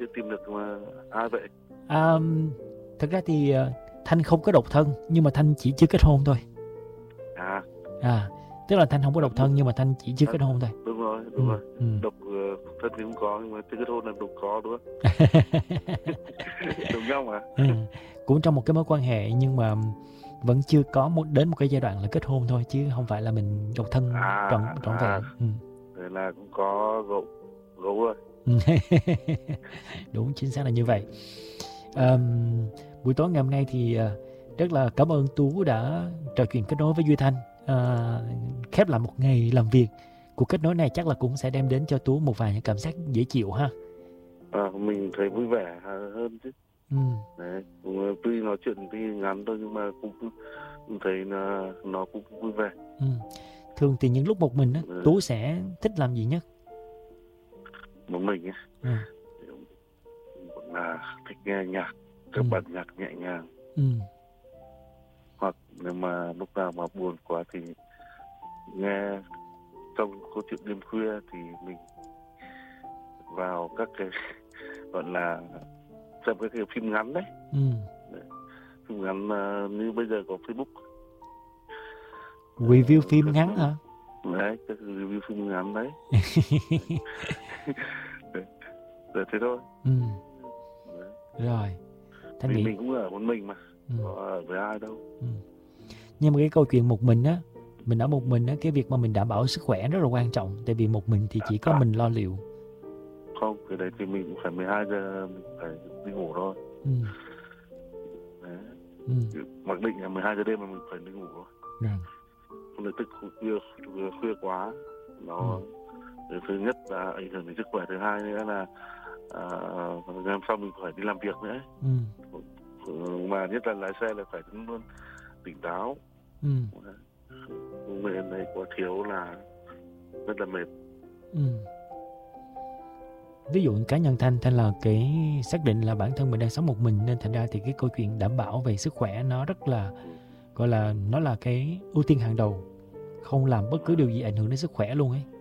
tìm được mà ai vậy? Thật ra thì Thanh không có độc thân, nhưng mà Thanh chỉ chưa kết hôn thôi. Tức là Thanh không có độc thân nhưng mà Thanh chỉ chưa kết hôn thôi. Đúng rồi. Độc thân thì không có, nhưng mà chưa kết hôn là độc có, đúng không? Đúng nhau mà. Cũng trong một cái mối quan hệ, nhưng mà vẫn chưa có đến một cái giai đoạn là kết hôn thôi, chứ không phải là mình độc thân trọn vẹn. Thế là cũng có gấu rồi. Đúng, chính xác là như vậy. Buổi tối ngày hôm nay thì rất là cảm ơn Tú đã trò chuyện kết nối với Duy Thanh. Khép lại một ngày làm việc, cuộc kết nối này chắc là cũng sẽ đem đến cho Tú một vài những cảm giác dễ chịu ha. Mình thấy vui vẻ hơn chứ. Đấy, tuy nói chuyện tuy ngắn thôi nhưng mà cũng thấy là nó cũng vui vẻ. Thường thì những lúc một mình á, Tú sẽ thích làm gì nhất? Một mình á, là thích nghe nhạc, các bản nhạc nhẹ nhàng. Hoặc nếu mà lúc nào mà buồn quá thì nghe trong câu chuyện đêm khuya thì mình vào các cái gọi là xem cái phim ngắn đấy. Phim ngắn như bây giờ có Facebook review phim ngắn hả? Đấy, cái review phim ngắn đấy. Để thế thôi. Rồi. Thanh nghĩ mình cũng ở một mình mà, có ở với ai đâu. Nhưng mà cái câu chuyện một mình á, mình ở một mình á, cái việc mà mình đảm bảo sức khỏe rất là quan trọng. Tại vì một mình thì chỉ có mình lo liệu. Không, cái đấy thì mình cũng phải 12 giờ mình phải đi ngủ thôi. Mặc định là 12 giờ đêm mà mình phải đi ngủ thôi. Không được thức khuya quá. Nó thứ nhất là ảnh hưởng đến sức khỏe, thứ hai nữa là làm sao mình phải đi làm việc nữa. Mà nhất là lái xe là phải luôn tỉnh táo. Người này quá thiếu là rất là mệt. Ví dụ cá nhân Thanh là cái xác định là bản thân mình đang sống một mình, nên thành ra thì cái câu chuyện đảm bảo về sức khỏe nó rất là gọi là nó là cái ưu tiên hàng đầu, không làm bất cứ điều gì ảnh hưởng đến sức khỏe luôn ấy.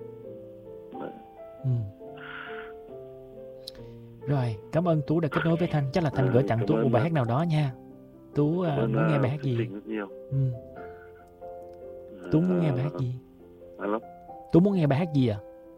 Rồi, cảm ơn Tú đã kết nối với Thanh. Chắc là Thanh gửi tặng Tú một bài hát nào đó nha. Tú muốn nghe bài hát gì? Tú muốn nghe bài hát gì? Tú muốn nghe bài hát gì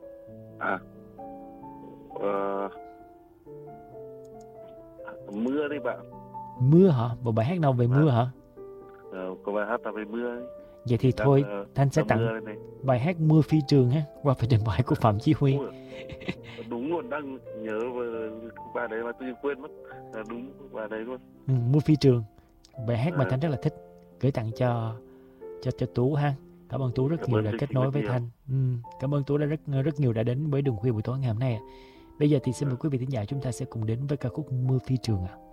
Mưa đi bạn. Mưa hả? Một bài hát nào về mưa hả? Có bài hát nào về mưa ấy. Vậy thì thôi, Thanh sẽ tặng bài hát Mưa Phi Trường ha, qua phần trình bày của Phạm Chí Huy. Đúng luôn, đang nhớ bài đấy mà tự nhiên quên mất. Đúng bài đấy luôn. Mưa Phi Trường, bài hát mà Thanh rất là thích, gửi tặng cho Tú ha. Cảm ơn Tú rất nhiều đã kết nối với Thanh. Cảm ơn Tú đã rất nhiều đã đến với Đường Khuya buổi tối ngày hôm nay. Bây giờ thì xin mời quý vị thính giả chúng ta sẽ cùng đến với ca khúc Mưa Phi Trường